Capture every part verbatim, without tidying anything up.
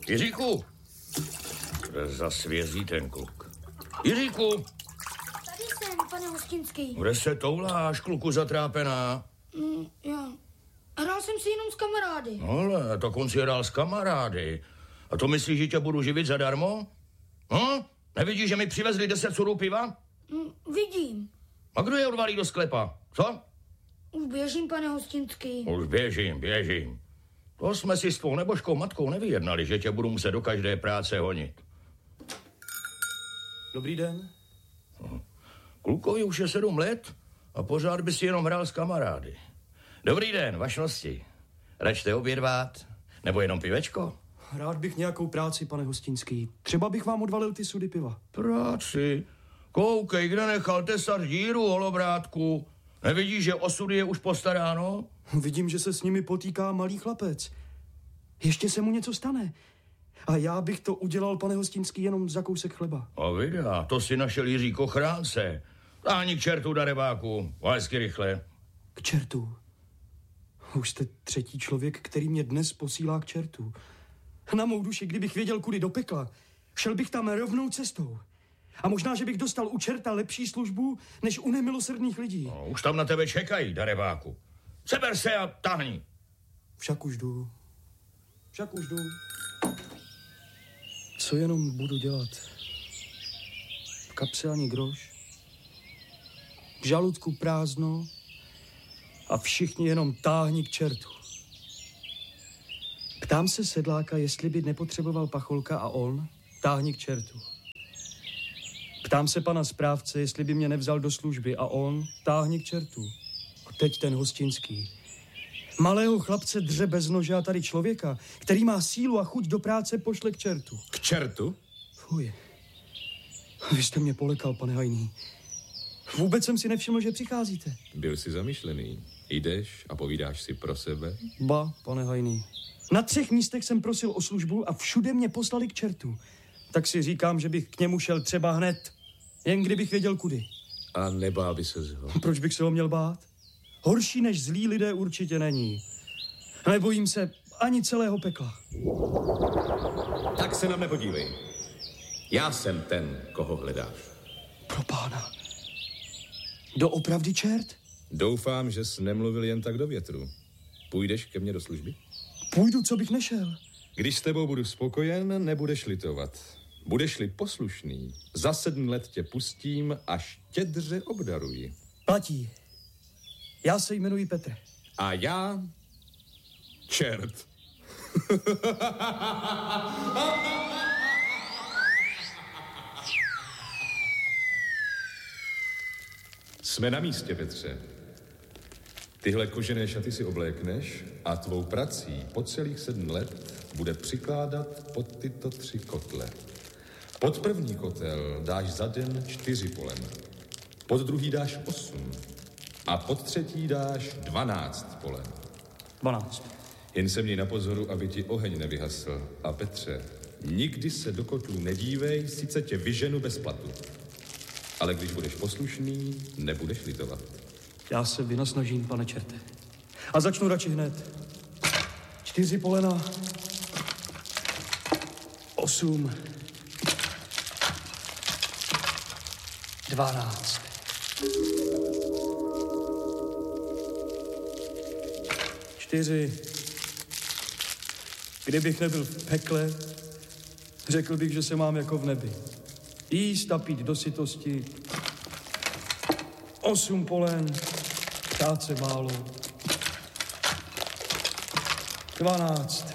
Jiříku! Kde zasvěří ten kluk? Jiříku! Tady jsem, pane Hostinský. Kde se touláš, kluku zatrápená? Mm, já. Hrál jsem si jenom s kamarády. Ale, tak on si hrál s kamarády. A to myslíš, že tě budu živit zadarmo? Hm? Nevidíš, že mi přivezli deset sudů piva? Mm, vidím. A kdo je odvalí do sklepa? Co? Už běžím, pane Hostinský. Už běžím, běžím. To jsme si s tvou nebožkou matkou nevyjednali, že tě budu muset do každé práce honit. Dobrý den. Klukovi už je sedm let a pořád by si jenom hrál s kamarády. Dobrý den, vašnosti. Račte obědvat? Nebo jenom pivečko? Rád bych nějakou práci, pane Hostinský. Třeba bych vám odvalil ty sudy piva. Práci? Koukej, kde nechal tesat díru, holobrátku. Nevidíš, že osudy je už postaráno? Vidím, že se s nimi potýká malý chlapec. Ještě se mu něco stane. A já bych to udělal, pane Hostinský, jenom za kousek chleba. A videa, to si našel Jiřík ochránce. Táhni k čertu, darebáku, hezky rychle. K čertu? Už jste třetí člověk, který mě dnes posílá k čertu. Na mou duši, kdybych věděl, kudy do pekla, šel bych tam rovnou cestou. A možná, že bych dostal u čerta lepší službu, než u nemilosrdných lidí. No, už tam na tebe čekají, darebáku. Seber se a táhni. Však už jdu. Však už jdu. Co jenom budu dělat? V kapse ani groš. V žaludku prázdno a všichni jenom táhni k čertu. Ptám se sedláka, jestli by nepotřeboval pacholka a on táhni k čertu. Ptám se pana správce, jestli by mě nevzal do služby a on táhni k čertu. A teď ten Hostinský. Malého chlapce dře bez nože a tady člověka, který má sílu a chuť do práce, pošle k čertu. K čertu? Fuj. Vy jste mě polekal, pane Hajný. Vůbec jsem si nevšiml, že přicházíte. Byl jsi zamýšlený. Jdeš a povídáš si pro sebe? Ba, pane Hajný. Na třech místech jsem prosil o službu a všude mě poslali k čertu. Tak si říkám, že bych k němu šel třeba hned. Jen kdybych věděl kudy. A nebál by ses ho? Proč bych se ho měl bát? Horší než zlí lidé určitě není. Nebojím se ani celého pekla. Tak se nám nepodívej. Já jsem ten, koho hledáš. Pro pána. Doopravdy čert? Doufám, že jsi nemluvil jen tak do větru. Půjdeš ke mně do služby? Půjdu, co bych nešel. Když s tebou budu spokojen, nebudeš litovat. Budeš-li poslušný, za sedm let tě pustím a štědře obdaruji. Platí. Já se jmenuji Petr. A já... čert. Jsme na místě, Petře. Tyhle kožené šaty si oblékneš a tvou prací po celých sedm let bude přikládat pod tyto tři kotle. Pod první kotel dáš za den čtyři polena. Pod druhý dáš osm. A pod třetí dáš dvanáct polen. Dvanáct. Jen se měj na pozoru, aby ti oheň nevyhasl. A Petře, nikdy se do kotlů nedívej, sice tě vyženu bez platu. Ale když budeš poslušný, nebudeš litovat. Já se vynasnažím, pane čerte. A začnu radši hned. Čtyři polena. Osm. Dvanáct. Čtyři. Kdybych nebyl v pekle, řekl bych, že se mám jako v nebi. Jíst a pít do sytosti. Osm polen. Ptát se málo. Dvanáct.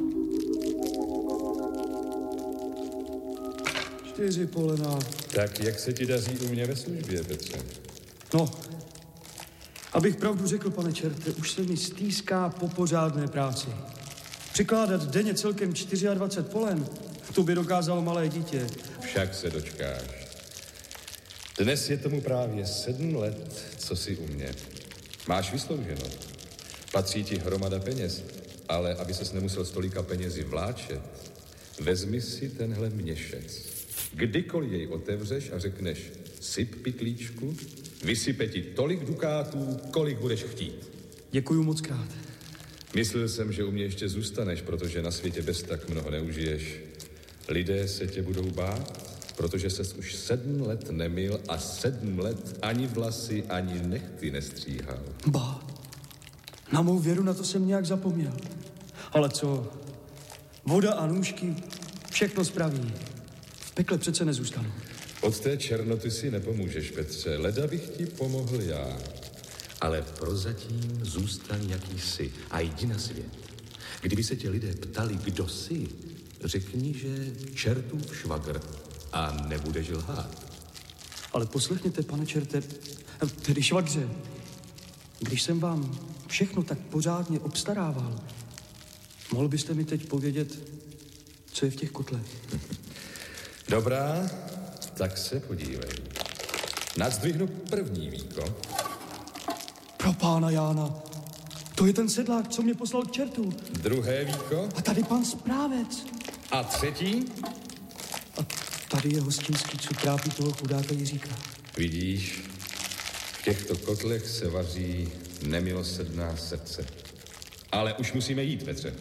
Čtyři polena. Tak jak se ti daří u mě ve službě, Petře? No, abych pravdu řekl, pane čerte, už se mi stýská po pořádné práci. Přikládat denně celkem dvacet čtyři polen, to by dokázalo malé dítě. Však se dočkáš. Dnes je tomu právě sedm let, co jsi u mě. Máš vyslouženo. Patří ti hromada peněz, ale aby ses nemusel s tolika penězi vláčet, vezmi si tenhle měšec. Kdykoliv jej otevřeš a řekneš syp pytlíčku, vysype ti tolik dukátů, kolik budeš chtít. Děkuju moc krát. Myslel jsem, že u mě ještě zůstaneš, protože na světě bez tak mnoho neužiješ. Lidé se tě budou bát, protože ses už sedm let nemyl a sedm let ani vlasy, ani nechty nestříhal. Ba, na mou věru na to jsem nějak zapomněl. Ale co? Voda a nůžky, všechno spraví. V pekle přece nezůstanu. Od té černoty si nepomůžeš, Petře. Leda bych ti pomohl já. Ale prozatím zůstaň, jaký jsi a jdi na svět. Kdyby se tě lidé ptali, kdo jsi, řekni, že čertův švagr a nebudeš lhát. Ale poslechněte, pane čerte, tedy švagře, když jsem vám všechno tak pořádně obstarával, mohl byste mi teď povědět, co je v těch kotlech? Dobrá, tak se podívej. Nazdvihnu první víko. Pro pána Jána, to je ten sedlák, co mě poslal k čertu. Druhé víko. A tady pan správec. A třetí? A tady je hostinský, co trápí toho chudáka Jiříka. Vidíš, v těchto kotlech se vaří nemilosrdná srdce. Ale už musíme jít, Petře.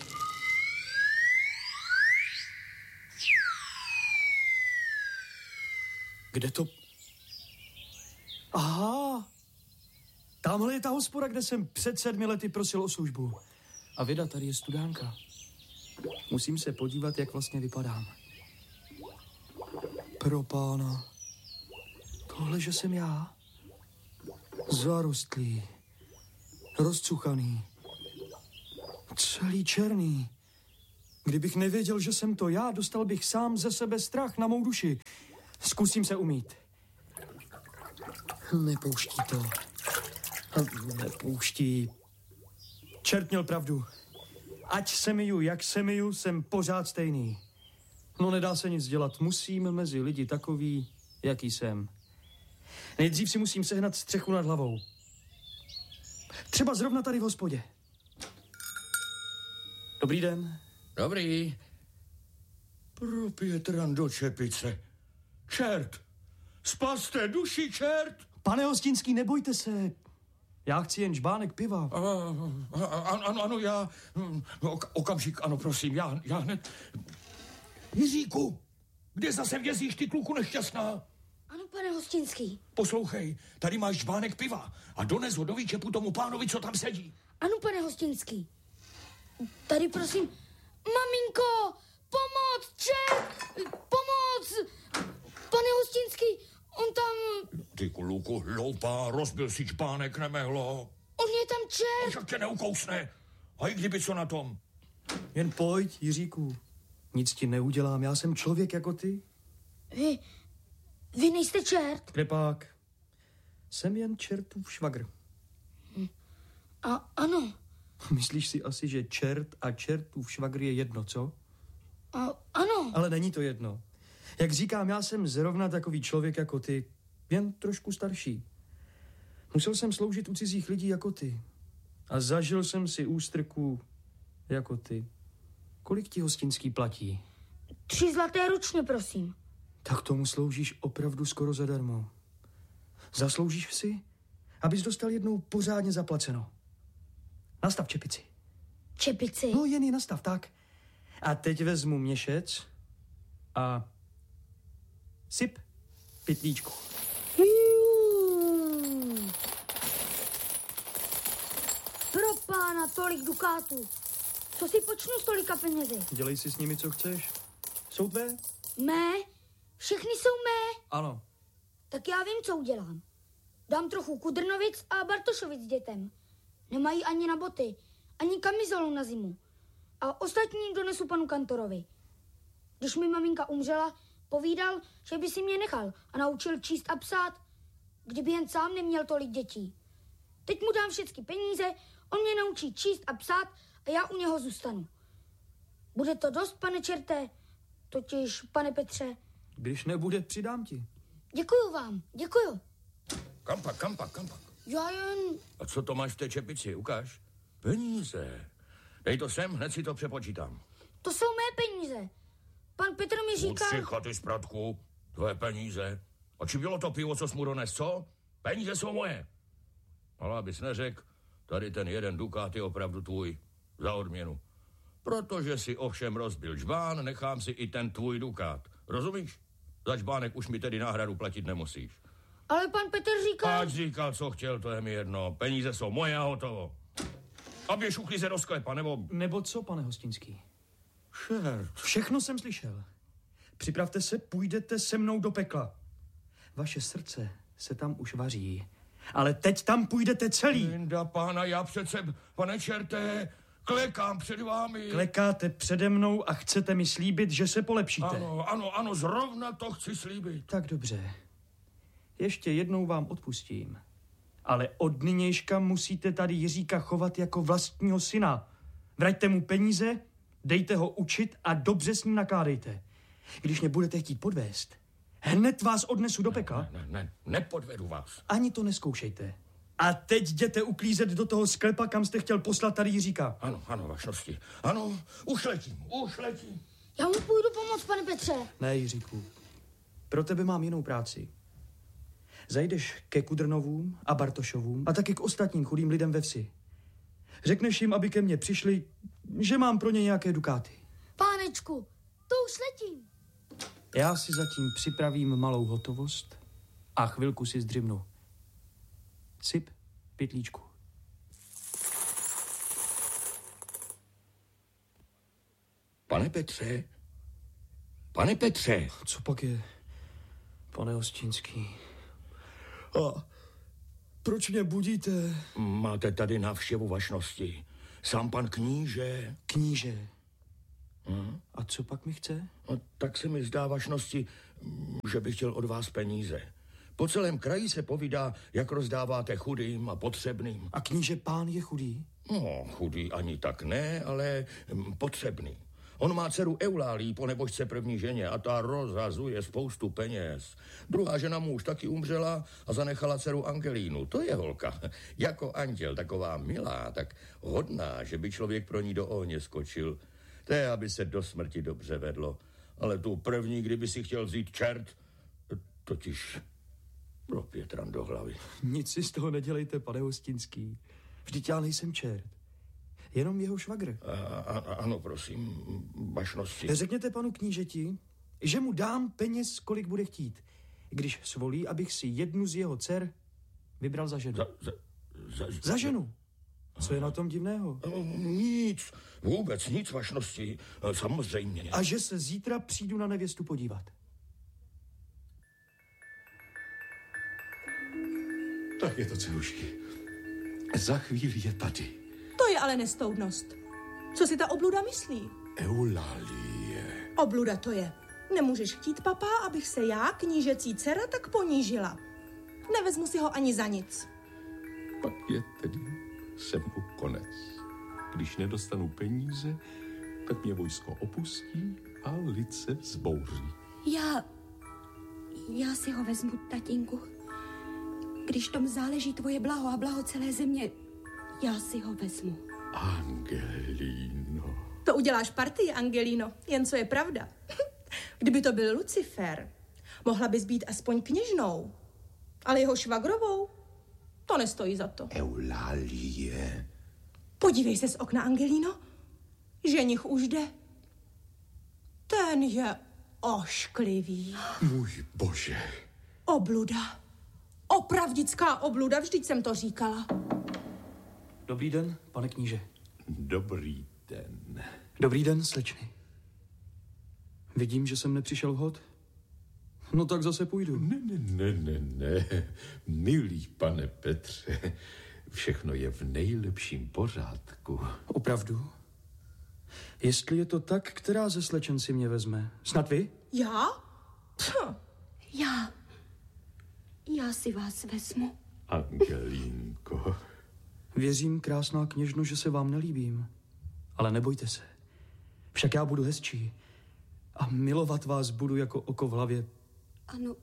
Kde to? Aha, tamhle je ta hospoda, kde jsem před sedmi lety prosil o službu. A vida, tady je studánka. Musím se podívat, jak vlastně vypadám. Pro pána, tohle, že jsem já? Zarostlý, rozcuchaný, celý černý. Kdybych nevěděl, že jsem to já, dostal bych sám ze sebe strach na mou duši. Zkusím se umýt. Nepouští to. Nepouští. Čert měl pravdu. Ať se myju, jak se myju, jsem pořád stejný. No nedá se nic dělat. Musím mezi lidi takový, jaký jsem. Nejdřív si musím sehnat střechu nad hlavou. Třeba zrovna tady v hospodě. Dobrý den. Dobrý. Pro Pětran do čepice. Čert! Spaste duši, čert! Pane hostinský, nebojte se. Já chci jen žbánek piva. Ano, ano, já... Ok, okamžik, ano, prosím, já, já hned... Jiříku, kde zase vězíš, ty kluku nešťastná? Ano, pane hostinský. Poslouchej, tady máš žbánek piva a dones ho do výčepu tomu pánovi, co tam sedí. Ano, pane hostinský. Tady prosím, maminko, pomoc, čert, pomoc, pane hostinský, on tam... Ty kluku hloupá, rozbil si žbánek, nemehlo. On je tam čert. Však tě neukousne. A i kdyby co na tom. Jen pojď, Jiříku. Nic ti neudělám, já jsem člověk jako ty. Vy, vy nejste čert? Krepák, jsem jen čertův švagr. A ano. Myslíš si asi, že čert a čertův švagr je jedno, co? A ano. Ale není to jedno. Jak říkám, já jsem zrovna takový člověk jako ty, jen trošku starší. Musel jsem sloužit u cizích lidí jako ty. A zažil jsem si ústrku jako ty. Kolik ti hostinský platí? Tři zlaté ručně, prosím. Tak tomu sloužíš opravdu skoro zadarmo. Zasloužíš si, abys dostal jednou pořádně zaplaceno. Nastav čepici. Čepici? No jen ji nastav, tak. A teď vezmu měšec a syp pytlíčku. Hmm. Pro pána tolik dukátů. Co si počnu s tolika penězi? Dělej si s nimi, co chceš. Jsou tvé? Mé? Všechny jsou mé? Ano. Tak já vím, co udělám. Dám trochu Kudrnovic a Bartošovic dětem. Nemají ani na boty, ani kamizolu na zimu. A ostatní donesu panu kantorovi. Když mi maminka umřela, povídal, že by si mě nechal a naučil číst a psát, kdyby jen sám neměl tolik dětí. Teď mu dám všechny peníze, on mě naučí číst a psát a já u něho zůstanu. Bude to dost, pane čerté? Totiž, pane Petře. Když nebude, přidám ti. Děkuju vám, děkuju. Kam pak, kam pak, kam pak? Já jen... A co to máš v té čepici, ukáž? Peníze. Dej to sem, hned si to přepočítám. To jsou mé peníze. Pan Petr mi říká... Uticha, ty zpratku, tvé peníze. A či bylo to pivo, co jsi mu dones, co? Peníze jsou moje. Ale abys neřekl, tady ten jeden dukát je opravdu tvůj za odměnu. Protože si ovšem rozbil žbán, nechám si i ten tvůj dukát. Rozumíš? Za žbánek už mi tedy náhradu platit nemusíš. Ale pan Petr říkal... Ať říkal, co chtěl, to je mi jedno. Peníze jsou moje a hotovo. A běž uklízet do sklepa, nebo... Nebo co, pane Hostinský? Šert. Všechno jsem slyšel. Připravte se, půjdete se mnou do pekla. Vaše srdce se tam už vaří. Ale teď tam půjdete celý. Linda, pána, já přece, pane čerté, klekám před vámi. Klekáte přede mnou a chcete mi slíbit, že se polepšíte. Ano, ano, ano, zrovna to chci slíbit. Tak dobře. Ještě jednou vám odpustím. Ale od nynějška musíte tady Jiříka chovat jako vlastního syna. Vraťte mu peníze, dejte ho učit a dobře s ním nakládejte. Když mě budete chtít podvést, hned vás odnesu do pekla. Ne, ne, ne, nepodvedu vás. Ani to neskoušejte. A teď jděte uklízet do toho sklepa, kam jste chtěl poslat tady Jiříka. Ano, ano, vašnosti. Ano, už letím, už letím. Já mu půjdu pomoct, pane Petře. Ne, Jiříku. Pro tebe mám jinou práci. Zajdeš ke Kudrnovům a Bartošovům a taky k ostatním chudým lidem ve vsi. Řekneš jim, aby ke mně přišli, že mám pro ně nějaké dukáty. Pánečku, to už letím. Já si zatím připravím malou hotovost a chvilku si zdřimnu. Syp pytlíčku. Pane Petře, pane Petře. Co pak je, pane Hostinský? A proč mě budíte? Máte tady návštěvu vašnosti. Sám pan kníže. Kníže. Hm? A co pak mi chce? No, tak se mi zdá vašnosti, že bych chtěl od vás peníze. Po celém kraji se povídá, jak rozdáváte chudým a potřebným. A kníže pán je chudý? No, chudý ani tak ne, ale hm, potřebný. On má dceru Eulálii po nebožce první ženě a ta rozhazuje spoustu peněz. Druhá žena mu už taky umřela a zanechala dceru Angelínu. To je holka. Jako anděl, taková milá, tak hodná, že by člověk pro ní do ohně skočil. To je, aby se do smrti dobře vedlo. Ale tu první, kdyby si chtěl vzít čert, totiž pro Pětran do hlavy. Nic si z toho nedělejte, pane Hostinský. Vždyť já nejsem čert. Jenom jeho švagr. A, a, ano, prosím, vašnosti. Řekněte panu knížeti, že mu dám peněz, kolik bude chtít, když svolí, abych si jednu z jeho dcer vybral za ženu. Za, za, za, za ženu? Co je na tom divného? Nic, vůbec nic, vašnosti, samozřejmě. A že se zítra přijdu na nevěstu podívat. Tak je to, celušky. Za chvíli je tady. To je ale nestoudnost. Co si ta obluda myslí? Eulalie. Obluda to je. Nemůžeš chtít, papá, abych se já, knížecí dcera, tak ponížila. Nevezmu si ho ani za nic. Pak je tedy se mnou konec. Když nedostanu peníze, tak mě vojsko opustí a lid se vzbouří. Já... Já si ho vezmu, tatínku. Když tom záleží tvoje blaho a blaho celé země, já si ho vezmu. Angelino. To uděláš partii, Angelino, jen co je pravda. Kdyby to byl Lucifer, mohla bys být aspoň kněžnou. Ale jeho švagrovou, to nestojí za to. Eulalie. Podívej se z okna, Angelino. Ženich už jde. Ten je ošklivý. Můj bože. Obluda. Opravdická obluda, vždyť jsem to říkala. Dobrý den, pane kníže. Dobrý den. Dobrý den, slečny. Vidím, že jsem nepřišel vhod. No tak zase půjdu. Ne, ne, ne, ne, ne. Milý pane Petře, všechno je v nejlepším pořádku. Opravdu? Jestli je to tak, která ze slečen si mě vezme? Snad vy? Já? Hm. Já... Já si vás vezmu. Angelínko. Věřím, krásná kněžno, že se vám nelíbím. Ale nebojte se. Však já budu hezčí. A milovat vás budu jako oko v hlavě. Ano.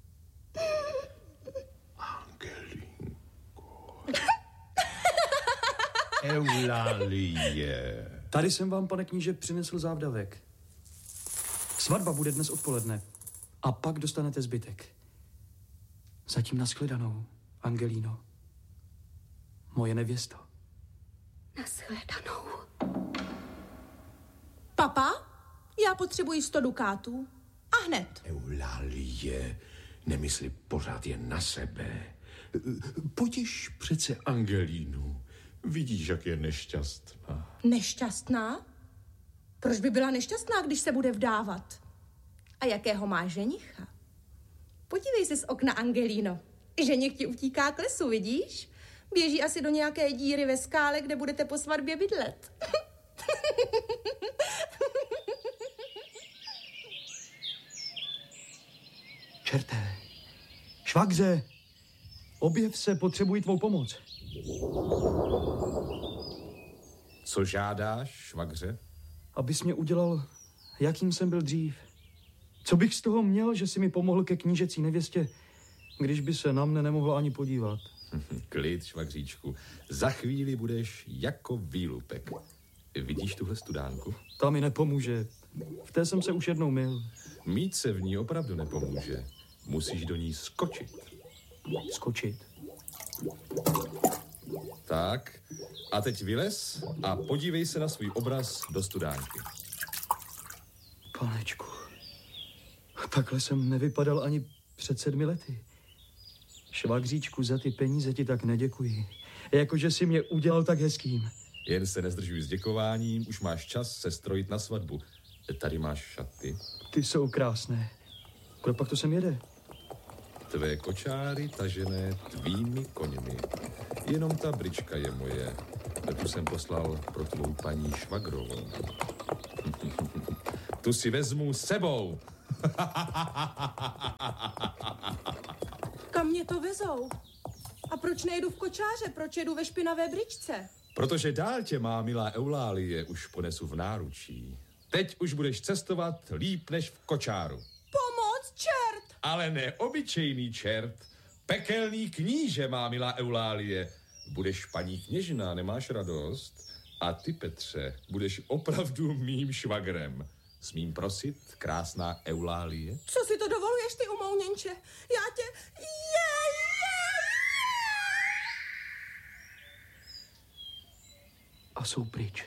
Angelínko. Eulalie. Tady jsem vám, pane kníže, přinesl závdavek. Svatba bude dnes odpoledne. A pak dostanete zbytek. Zatím nashledanou, Angelino. Moje nevěsto. Nashledanou. Papa, já potřebuji sto dukátů. A hned. Eulálie, nemysli pořád jen na sebe. Potěš přece Angelínu. Vidíš, jak je nešťastná. Nešťastná? Proč by byla nešťastná, když se bude vdávat? A jakého má ženicha? Podívej se z okna, Angelíno. Ženich ti utíká k lesu, vidíš? Běží asi do nějaké díry ve skále, kde budete po svatbě bydlet. Čerté, švagře, objev se, potřebuji tvou pomoc. Co žádáš, švagře? Abys mě udělal, jakým jsem byl dřív. Co bych z toho měl, že si mi pomohl ke knížecí nevěstě, když by se na mne nemohla ani podívat? Klid, švagříčku. Za chvíli budeš jako výlupek. Vidíš tuhle studánku? Ta mi nepomůže. V té jsem se už jednou myl. Mít se v ní opravdu nepomůže. Musíš do ní skočit. Skočit? Tak, a teď vylez a podívej se na svůj obraz do studánky. Panečku, takhle jsem nevypadal ani před sedmi lety. Švagříčku, za ty peníze ti tak neděkuji. Jakože si mě udělal tak hezkým. Jen se nezdržuj s děkováním, už máš čas se strojit na svatbu. Tady máš šaty. Ty jsou krásné. Kdo pak to sem jede? Tvé kočáry tažené tvými koněmi. Jenom ta brička je moje. Tu jsem poslal pro tvou paní švagrovou. Tu si vezmu s sebou. Kam mě to vezou? A proč nejedu v kočáře? Proč jedu ve špinavé bričce? Protože dál tě, má milá Eulálie, už ponesu v náručí. Teď už budeš cestovat líp než v kočáru. Pomoc, čert! Ale ne obyčejný čert. Pekelný kníže, má milá Eulálie. Budeš paní kněžna, nemáš radost? A ty, Petře, budeš opravdu mým švagrem. Smím prosit, krásná Eulálie? Co si to dovoluješ, ty umouněnče? Já tě... Je, je, A jsou pryč.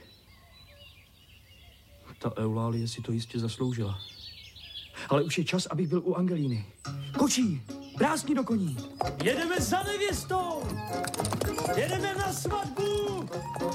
Ta Eulálie si to jistě zasloužila. Ale už je čas, abych byl u Angelíny. Kočí, brásni do koní. Jedeme za nevěstou! Jedeme na svatbu!